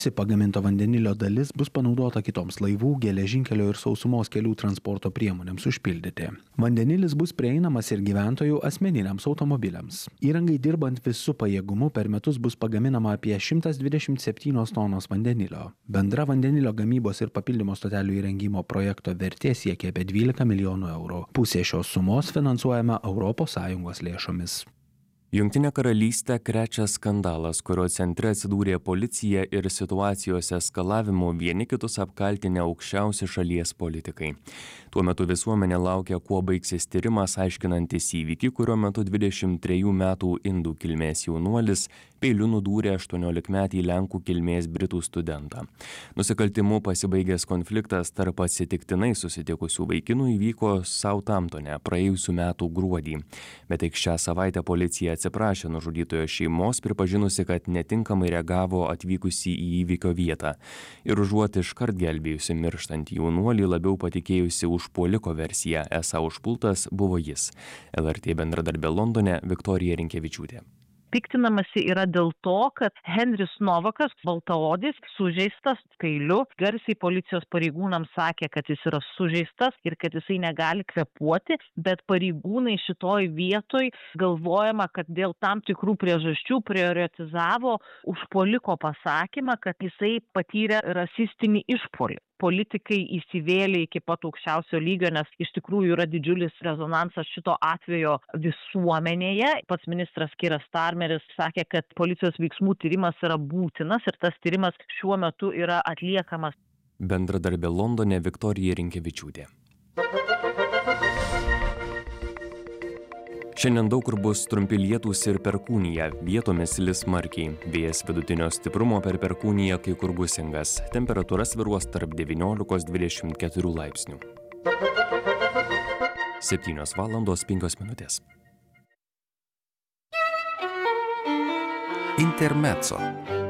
Pagaminto vandenilio dalis bus panaudota kitoms laivų, geležinkelio ir sausumos kelių transporto priemonėms užpildyti. Vandenilis bus prieinamas ir gyventojų asmeniniams automobiliams. Įrangai dirbant visu pajėgumu per metus bus pagaminama apie 127 tonos vandenilio. Bendra vandenilio gamybos ir papildymo stotelių įrengimo projekto vertė siekia apie 12 milijonų eurų. Pusė šios sumos finansuojama ES lėšomis. Jungtinę karalystę krečia skandalas, kurio centre atsidūrė policija ir situacijos eskalavimu vieni kitus apkaltinę aukščiausi šalies politikai. Tuo metu visuomenė laukia, kuo baigsis tyrimas, aiškinantis įvykį, kurio metu 23 metų indų kilmės jaunuolis peiliu nudūrė 18-metį lenkų kilmės britų studentą. Nusikaltimu pasibaigęs konfliktas tarp atsitiktinai susitikusių vaikinų įvyko Southamptone praėjusių metų gruodį, bet tik šią savaitę policija atsiprašė nužudytojo šeimos, pripažinusi, kad netinkamai reagavo atvykusi į įvykio vietą ir užuot iškart gelbėjusi mirštantį jaunuolį, labiau patikėjusi užpuoliko versiją, esą užpultas buvo jis. LRT bendradarbė Londone Viktorija Rinkevičiūtė. Piktinamasi yra dėl to, kad Henris Novakas, baltaodis, sužeistas peiliu, garsiai policijos pareigūnams sakė, kad jis yra sužeistas ir kad jisai negali kvėpuoti, bet pareigūnai šitoj vietoj galvojama, kad dėl tam tikrų priežasčių prioritizavo užpuoliko pasakymą, kad jisai patyrė rasistinį išpuolį. Politikai įsivėlė iki pat aukščiausio lygio, nes iš tikrųjų yra didžiulis rezonansas šito atvejo visuomenėje. Pats ministras Keir Starmeris sakė, kad policijos veiksmų tyrimas yra būtinas ir tas tyrimas šiuo metu yra atliekamas. Bendradarbė Londone Viktorija Rinkevičiūtė. Šiandien daug kur bus trumpi lietūs ir perkūnija, vietomis lis smarkiai. Vėjas vidutinio stiprumo per perkūniją kai kur gūsingas. Temperatūra svyruos tarp 19–24 laipsnių. 7:05. Intermezzo.